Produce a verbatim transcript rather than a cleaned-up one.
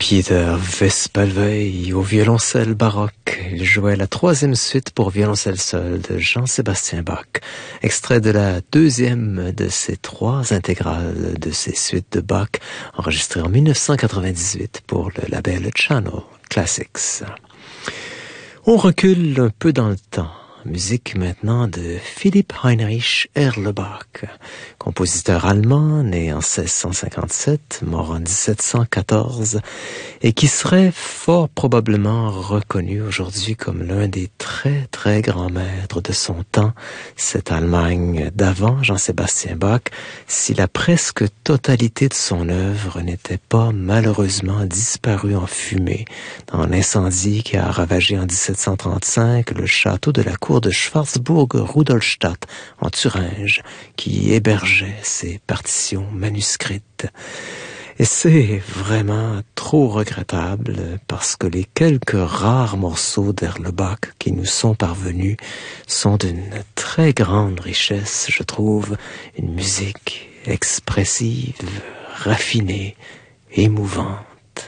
Peter Wespelwey au violoncelle baroque. Il jouait la troisième suite pour violoncelle seul de Jean-Sébastien Bach, extrait de la deuxième de ces trois intégrales de ces suites de Bach, enregistrées en mille neuf cent quatre-vingt-dix-huit pour le label Channel Classics. On recule un peu dans le temps. Musique maintenant de Philipp Heinrich Erlebach, compositeur allemand né en seize cent cinquante-sept, mort en dix-sept cent quatorze, et qui serait fort probablement reconnu aujourd'hui comme l'un des très très grands maîtres de son temps, cette Allemagne d'avant Jean-Sébastien Bach, si la presque totalité de son œuvre n'était pas malheureusement disparue en fumée dans l'incendie qui a ravagé en dix-sept cent trente-cinq le château de la cour de Schwarzburg-Rudolstadt en Thuringe, qui hébergeait ses partitions manuscrites. Et c'est vraiment trop regrettable parce que les quelques rares morceaux d'Erlebach qui nous sont parvenus sont d'une très grande richesse, je trouve, une musique expressive, raffinée, émouvante.